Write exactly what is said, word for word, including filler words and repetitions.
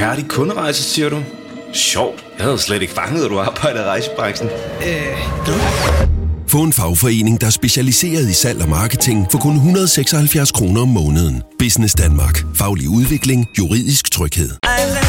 Færdig kunderejse, siger du? Sjovt. Jeg havde slet ikke fanget, at du arbejder i rejsebranchen. Øh, du? Få en fagforening, der er specialiseret i salg og marketing for kun et hundrede og seksoghalvfjerds kroner om måneden. Business Danmark. Faglig udvikling. Juridisk tryghed.